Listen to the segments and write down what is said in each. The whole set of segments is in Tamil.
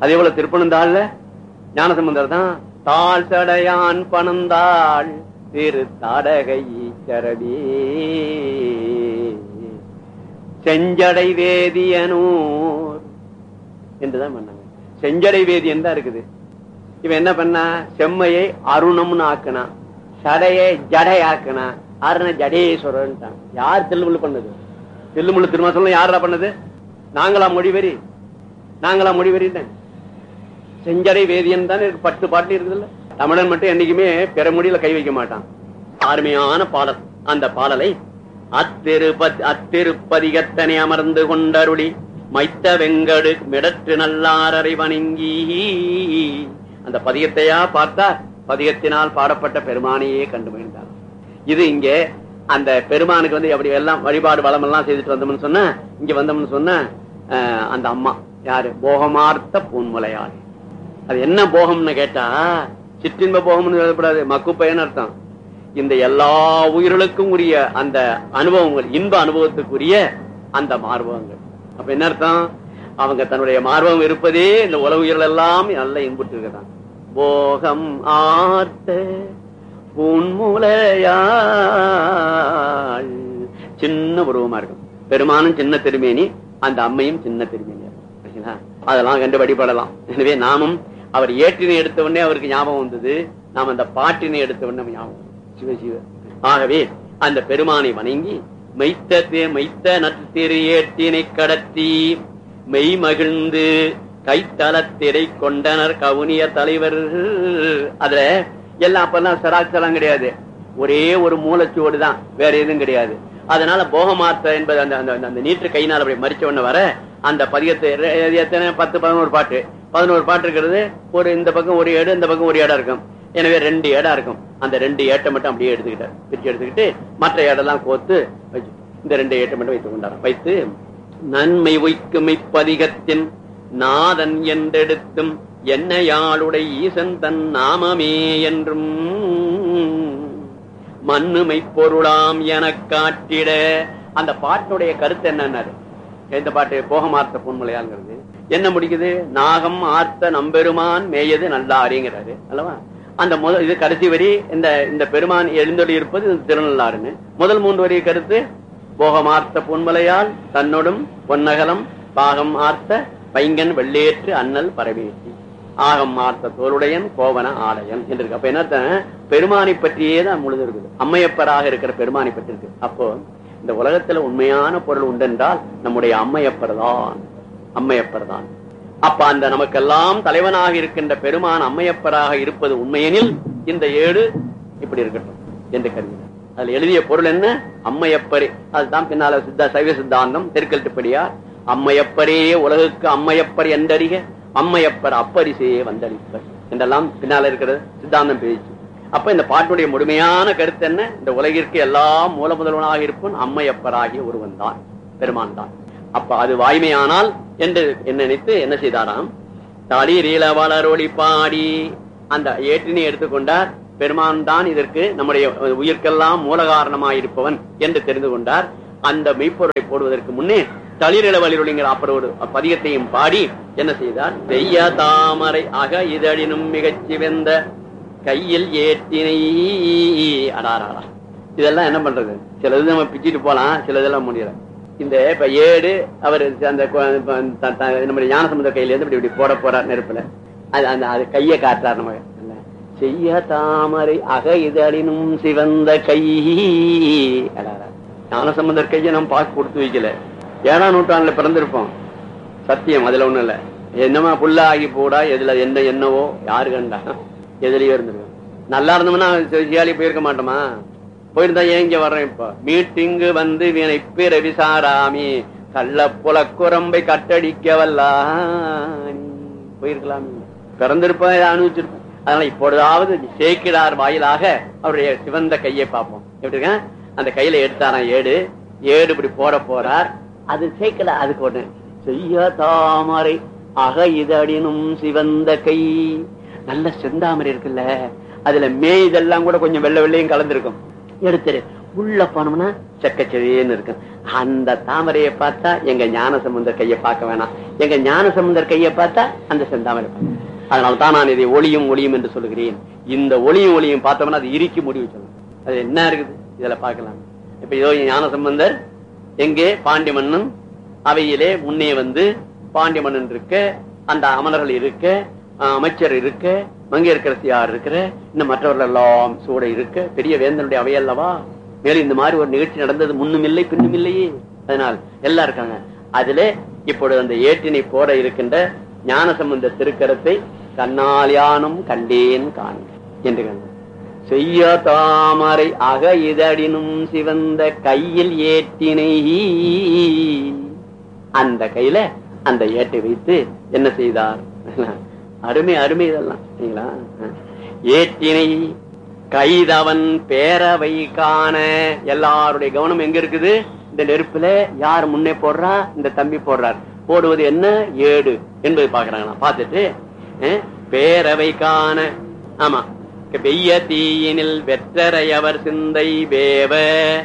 அதே போல திருப்பனந்தாள்ல ஞானசம்பந்தர் தான் தாழ் சடையான் பணந்தாள் திரு தாடகை ஈச்சரவே செஞ்சடை வேதியனூர் என்றுதான் பண்ணாங்க. செஞ்சடை வேதியன் தான் இருக்குது. இவன் என்ன பண்ணா, செம்மையை அருணம்னு ஆக்குனா, சடையை ஜடை ஆக்குனா, அருண ஜடேஸ்வரன். யார் தில்லுமுள்ளு பண்ணது? தில்லுமுள்ளு திருமாசலம் யாரா பண்ணது? நாங்களா மொழிவெறி? நாங்களா மொழிவெறிட்டேன். செஞ்சடை வேதியன் தான் இருக்கு, 10 பாட்டு இருக்குதுல்ல. தமிழன் மட்டும் என்னைக்குமே பிற மொழியில கை வைக்க மாட்டான். அருமையான பாடல். அந்த பாடலை அத்திருப்பதிகத்தனை அமர்ந்து கொண்டருளி மைத்த வெங்கடு மிடற்று நல்லாரரை வணங்கி. அந்த பதிகத்தையா பார்த்தா பதிகத்தினால் பாடப்பட்ட பெருமானையே கண்டு மகிழ்ந்தார். இது இங்கே அந்த பெருமானுக்கு வந்து அப்படி எல்லாம் வழிபாடு வளம் எல்லாம் செய்துட்டு வந்தோம்னு சொன்ன, இங்க வந்தோம்னு சொன்ன அந்த அம்மா யாரு? போகமார்த்த பூன்முலையாள். அது என்ன போகம்னு கேட்டா, சிற்றின்ப போகம்னு சொல்லப்படாது, மக்குப்பையன்னு அர்த்தம். இந்த எல்லா உயிர்களுக்கும் உரிய அந்த அனுபவங்கள், இன்ப அனுபவத்துக்குரிய அந்த மார்பகங்கள். அப்ப என்ன அர்த்தம்? அவங்க தன்னுடைய மார்பகம் இருப்பதே இந்த உலக உயிர்கள் எல்லாம் நல்ல இன்புட்டு இருக்கிறான். போகம் ஆர்த்த பூன்முலையாள். சின்ன உருவமா இருக்கும். பெருமானும் சின்ன திருமேனி, அந்த அம்மையும் சின்ன திருமேனி. அதெல்லாம் கண்டு வழிபடலாம். எனவே நாமும் அவர் ஏற்றினை எடுத்த உடனே அவருக்கு ஞாபகம் வந்தது, நாம் அந்த பாட்டினை எடுத்த உடனே ஞாபகம். சிவ சிவ. ஆகவே அந்த பெருமானை வணங்கி மைத்த நத்திரு ஏற்றினை கடத்தி மெய் மகிழ்ந்து கைத்தளத்திரை கொண்டனர் கவுனிய தலைவர். அதுல எல்லாம் அப்பெல்லாம் சராக்சரம் கிடையாது, ஒரே ஒரு மூலச்சுவடு தான், வேற எதுவும் கிடையாது. அதனால போகமார்த்த என்பது அந்த நீற்று கையினால் அப்படி மறிச்ச உடனே வர அந்த பதிகத்தை எத்தனை 10-11 பாட்டு, 11 பாட்டு இருக்கிறது. ஒரு இந்த பக்கம் ஒரு ஏடு, இந்த பக்கம் ஒரு ஏடா இருக்கும். எனவே 2 ஏடா இருக்கும். அந்த 2 ஏட்டை மட்டும் அப்படியே எடுத்துக்கிட்டார், பிரிச்சு எடுத்துக்கிட்டு மற்ற ஏடெல்லாம் கோத்து வச்சு இந்த 2 ஏட்டை மட்டும் வைத்துக் கொண்டார். வைத்து நன்மை உய்க்குமை பதிகத்தின் நாதன் என்றெடுத்தும் என்னையாளுடைய ஈசன் தன் நாமமே என்றும் மண்ணுமை பொருளாம் என காட்டிட. அந்த பாட்டினுடைய கருத்து என்னன்னாரு, இந்த பாட்டு போகமார்த்த பொன்முலையாள்ங்கிறது என்ன முடிக்குது? நாகம் ஆர்த்த நம்பெருமான் மேயது நல்லாரிங்கிறாரு அல்லவா? அந்த முதல் இது கடைசி வரி இந்த பெருமான் எழுந்தொழி இருப்பது திருநள்ளாறுன்னு. முதல் 3 வரி கருத்து போகமார்த்த பொன்முலையால் தன்னோடும் பொன்னகலம் பாகம் ஆர்த்த பைங்கன் வெள்ளேற்று அண்ணல் பரவேற்றி ஆகம் ஆர்த்த தோளுடையன் கோவன ஆலயம் என்று இருக்கு. அப்ப என்ன, பெருமானை பற்றியே தான் முழுது இருக்குது. அம்மையப்பராக இருக்கிற பெருமானை பற்றி இருக்கு. அப்போ இந்த உலகத்துல உண்மையான பொருள் உண்டென்றால் நம்முடைய அம்மையப்பர் தான். அப்ப அந்த நமக்கெல்லாம் தலைவனாக இருக்கின்ற பெருமான் அம்மையப்பராக இருப்பது உண்மையெனில் இந்த ஏடு இப்படி இருக்கட்டும் என்று கருதினார். அதுல எழுதிய பொருள் என்ன? அம்மையப்பரே. அதுதான் பின்னால சைவ சித்தாந்தம் தெற்கெழுத்துப்படியார் அம்மையப்பரே உலகுக்கு அம்மையப்பர் என்றறிக அம்மையப்பர் அப்பரிசே வந்தளிப்பர் என்றெல்லாம் பின்னால இருக்கிறது சித்தாந்தம் பேச்சு. அப்ப இந்த பாட்டுடைய முழுமையான கருத்து என்ன? இந்த உலகிற்கு எல்லாம் மூல முதல்வனாக இருப்பவன் அம்மையப்பராகிய ஒருவன் தான், பெருமான் தான். அப்ப அது வாய்மையானால் என்று என்ன நினைத்து என்ன செய்தாராம், தளிரீல வளரொளி பாடி அந்த ஏற்றினை எடுத்துக்கொண்டார். பெருமான் தான் இதற்கு நம்முடைய உயிர்க்கெல்லாம் மூல காரணமாயிருப்பவன் என்று தெரிந்து கொண்டார். அந்த மெய்ப்பொருளை போடுவதற்கு முன்னே தளிரில வலிரொளிங்கிற அப்புறம் ஒரு பதிகத்தையும் பாடி என்ன செய்தார், செய்ய தாமரை அக இதழினும் மிகச்சிவந்த கையில் ஏற்றினை. அடாரா, இதெல்லாம் என்ன பண்றது? சிலது நம்ம பிச்சுட்டு போலாம், சிலதெல்லாம் முடியல. இந்த இப்ப ஏடு அவர் அந்த நம்முடைய ஞானசம்பந்தர் கையில இருந்து இப்படி போட போறார் நெருப்புல. அது கையை காட்டுறார். நம்ம செய்ய தாமரை அக இதழினும் சிவந்த கை. ஞானசம்பந்தர் கையை நம்ம பார்க்க கொடுத்து வைக்கல. 7ஆம் நூற்றாண்டுல பிறந்திருப்போம், சத்தியம். அதுல ஒண்ணும் இல்ல. என்னமா புல்லா ஆகி போடா, எதுல என்னவோ யாரு கண்டா, எதுலயோ இருந்திருக்கும். நல்லா இருந்தோம்னா சியாலி போயிருக்க மாட்டோமா? போயிருந்தா ஏன் இங்க வர்றேன்? இப்ப மீட்டிங்கு வந்து வினை பிற விசாராமி கள்ள புல குரம்பை கட்டடிக்க வல்லா போயிருக்கலாம். பிறந்திருப்ப அனுபவிச்சிருப்போம். அதனால இப்பொழுதாவது சேக்கிடார் வாயிலாக அவருடைய சிவந்த கையை பார்ப்போம். எப்படி இருக்க? அந்த கையில எடுத்தாராம் ஏடு இப்படி போட போறார். அது சேக்கல. அதுக்கு ஒண்ணு செய்ய தாமரை அக இதழினும் சிவந்த கை. நல்ல செந்தாமரை இருக்குல்ல, அதுல இதெல்லாம் கூட கொஞ்சம் வெள்ளை வெள்ளையும் கலந்துருக்கும். எடுத்துரு உள்ள போனோம்னா செக்கச்செவேன்னு இருக்கு. அந்த தாமரையை பார்த்தா எங்க ஞானசம்பந்தர் கையை பார்க்க வேணாம், எங்க ஞானசம்பந்தர் கையை பார்த்தா அந்த செந்தாமரை. அதனால தான் நான் இதை ஒளியும் ஒளியும் என்று சொல்லுகிறேன். இந்த ஒளியும் ஒளியும் பார்த்தோம்னா அது இறுக்கி முடிவு சொல்லணும். அது என்ன இருக்குது இதுல பார்க்கலாம். இப்ப இதோ ஞானசம்பந்தர் எங்கே பாண்டிய மன்னன் அவையிலே முன்னே வந்து பாண்டிய மன்னன் இருக்க, அந்த அமரர்கள் இருக்க, அமைச்சர் இருக்க, மங்கையர்க்கரசியார் இருக்கிற, இன்னும் மற்றவர்கள் எல்லாம் சூட இருக்க, பெரிய வேந்தனுடைய அவையல்லவா. மேலும் இந்த மாதிரி ஒரு நிகழ்ச்சி நடந்தது முன்னும் இல்லை பின்னும் இல்லையே. அதனால் எல்லாம் இருக்காங்க. அதுல இப்பொழுது அந்த ஏட்டினை போட இருக்கின்ற ஞானசம்பந்த திருக்கரத்தை கண்ணால் யானும் கண்டேன் காண்க என்று கண்ட செய்ய தாமரை அக இதடினும் சிவந்த கையில் ஏட்டினை, அந்த கையில அந்த ஏட்டை வைத்து என்ன செய்தார்? அருமை அருமை இதெல்லாம். ஏட்டினை கைதவன் பேரவை காண. எல்லாருடைய கவனம் எங்க இருக்குது? இந்த நெருப்புல யார் முன்னே போடுறா? இந்த தம்பி போடுறார். போடுவது என்ன? ஏடு என்பது பாக்குறாங்க. பார்த்துட்டு பேரவை காண. ஆமா, வெய்ய தீயினில் வெற்றரையவர் சிந்தை வேவ.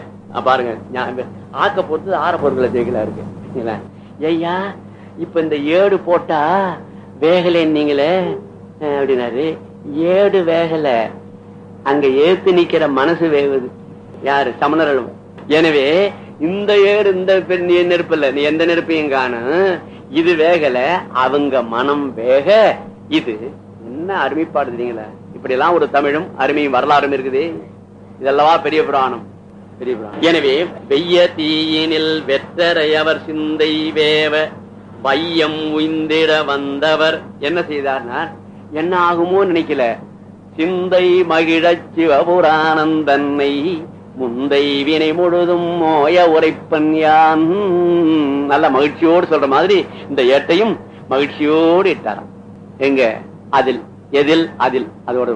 பாருங்க, ஆக்க பொறுத்து ஆற பொருட்களை தேக்கலா இருக்கு. ஐயா இப்ப இந்த ஏடு போட்டா வேகலைன்னீங்களே அப்படின்னாரு. ஏடு வேகல, அங்க ஏத்து நிக்கிற மனசு வேகுது. யாரு? சமணர்களும். எனவே இந்த ஏடு இந்த நெருப்பு இல்ல, நீ எந்த நெருப்பையும் காணும், இது வேகல, அவங்க மனம் வேக. இது என்ன அருமைப்பாடுறீங்களா? இப்படி எல்லாம் ஒரு தமிழும் அருமையும் வரலாறும் இருக்குது. இதெல்லவா பெரிய புராணம், பெரிய புராணம். எனவே வெய்ய தீயினில் வெற்றரையவர் சிந்தை வேவ வையம் உய்ந்திட வந்தவர் என்ன செய்தார்னா, என்ன ஆகுமோ நினைக்கல, சிந்தை மகிழச் சிவபுராணம் தன்னை முந்தை வினை முழுதும் மோய உரைப்பன் யான். நல்ல மகிழ்ச்சியோடு சொல்ற மாதிரி இந்த ஏட்டையும் மகிழ்ச்சியோடு இட்டாராம். எங்க? அதில். எதில்? அதில். அதோட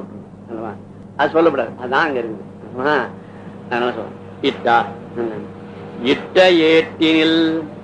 அது சொல்லப்படாது, அதான் அங்க இருக்குது. சொல்ல இட்டார். இட்ட ஏட்டினில்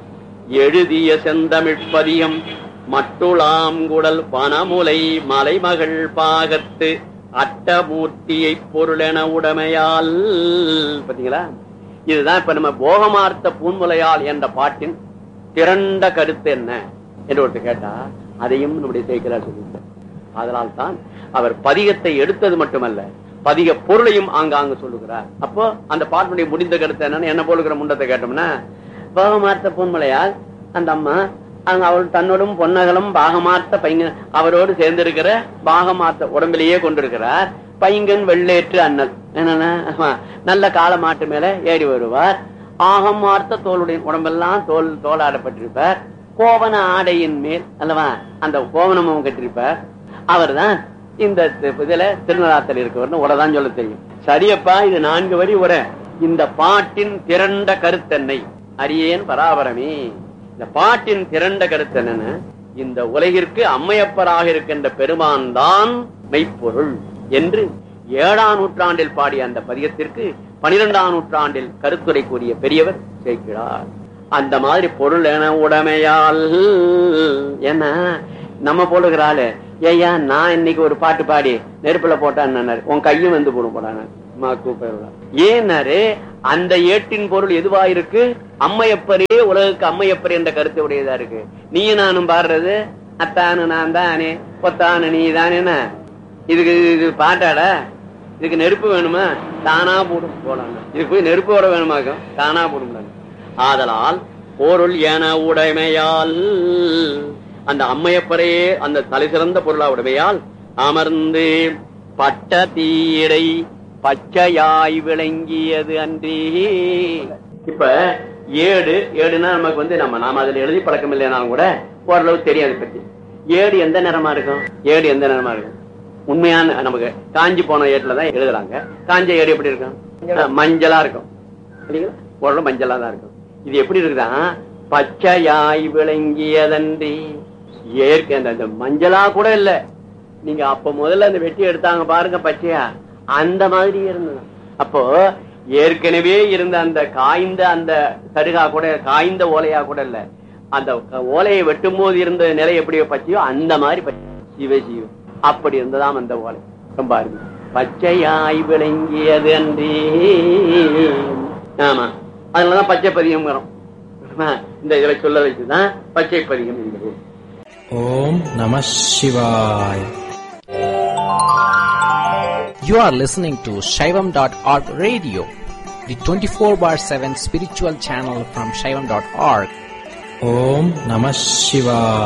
எழுதிய செந்தமிழ்ப்பதியம் மட்டுளாம் குடல் பனமுலை மலைமகள் பாகத்து அட்டமூர்த்தியை பொருளென உடைமையால். பாத்தீங்களா? இதுதான் இப்ப நம்ம போகமார்த்த பூன்முலையால் என்ற பாட்டின் திரண்ட கருத்து என்ன என்று ஒருத்தர் கேட்டா அதையும் நம்முடைய சேக்கிழார் சொல்லியிருந்தார். அதனால் தான் அவர் பதிகத்தை எடுத்தது மட்டுமல்ல, பதிக பொருளையும் ஆங்காங்கு சொல்லுகிறார். அப்போ அந்த பாட்டினுடைய முடிந்த கருத்து என்னன்னு என்ன போலுக்கிற முண்டத்தை கேட்டோம்னா, போகமார்த்த பூன்முலையால் அந்த அம்மா அவள் தன்னோடும் பொன்னகலும் பாகமார்த்த பையன் அவரோடு சேர்ந்திருக்கிற பாகமார்த்த உடம்பிலேயே கொண்டிருக்கிறார். பைங்கன் வெள்ளேற்று அண்ணல் என்னன்னா நல்ல கால மாட்டு மேல ஏறி வருவார். ஆகம் மார்த்த தோளுடைய உடம்பெல்லாம் தோலாடப்பட்டிருப்பார். கோவன ஆடையின் மேல் அல்லவா அந்த கோவனமும் கட்டிருப்பார். அவர் தான் இந்த இதுல திருநராத்தல் இருக்கவர்னு உடதான் சொல்ல தெரியும். சரியப்பா, இது 4 வரி உரை. இந்த பாட்டின் திரண்ட கருத்தென்னை அரியேன் பராபரமே. இந்த பாட்டின் திரண்ட கருத்து என்னன்னு, இந்த உலகிற்கு அம்மையப்பராக இருக்கின்ற பெருமான் தான் மெய்ப்பொருள் என்று 7ஆம் நூற்றாண்டில் பாடிய அந்த பதிகத்திற்கு 12ஆம் நூற்றாண்டில் கருத்துரை கூறிய பெரியவர் சேர்க்கிறார். அந்த மாதிரி பொருள் என உடைமையால். என்ன நம்ம போடுகிறாள், ஏயா நான் இன்னைக்கு ஒரு பாட்டு பாடி நெருப்புல போட்டான்னு உன் கையும் வந்து போடான ஏன்னாரு, அந்த ஏட்டின் பொருள் எதுவா இருக்கு? அம்மையப்பரே உலகுக்கு அம்மையப்பர் என்ற கருத்து உடையதா இருக்கு. நீயும் நானும் பாடுறது அத்தானு நான் தானே பொத்தானு நீ தானே. இதுக்கு இது பாட்டாட, இதுக்கு நெருப்பு வேணுமா? தானா போடும் போலாம். இதுக்கு போய் நெருப்பு ஓட வேணுமாக்கும், தானா போடும். ஆதலால் பொருள் என உடைமையால் அந்த அம்மையப்பரே அந்த தலை சிறந்த பொருளா உடைமையால் அமர்ந்து பட்ட தீரை பச்சையாய் விளங்கியது அன்றி. இப்ப ஏடுனா நமக்கு நாம அதுல எழுதி பழக்கம் இல்லைனாலும் கூட ஓரளவு தெரியாது பத்தி. ஏடு எந்த நிறமா இருக்கும்? ஏடு எந்த நிறமா இருக்கும்? உண்மையான நமக்கு காஞ்சி போன ஏட்டுலதான் எழுதுறாங்க. காஞ்ச ஏடு எப்படி இருக்கும்? மஞ்சளா இருக்கும். ஓரளவு மஞ்சளா தான் இருக்கும். இது எப்படி இருக்குதா? பச்சையாய் விளங்கியதன்றி. ஏற்க அந்த மஞ்சளா கூட இல்ல. நீங்க அப்ப முதல்ல அந்த வெட்டி எடுத்தாங்க பாருங்க, பச்சையா அந்த மாதிரி இருந்தது. அப்போ ஏற்கனவே இருந்த அந்த காய்ந்த அந்த சருகா கூட, காய்ந்த ஓலையா கூட இல்ல, அந்த ஓலையை வெட்டும் போது இருந்த நிலை எப்படி பச்சையோ அந்த மாதிரி பச்சை சிவ அப்படி இருந்ததாம் அந்த ஓலை. ரொம்ப அருமை பச்சையாய் விளங்கியது அன்றே. ஆமா, அதனாலதான் பச்சை பதிகம் வரும். இந்த இதை சொல்ல வச்சுதான் பச்சை பதிகம் என்பது. ஓம் நம சிவாய். You are listening to Shaivam.org radio, the 24/7 spiritual channel from Shaivam.org. Om Namah Shivaya.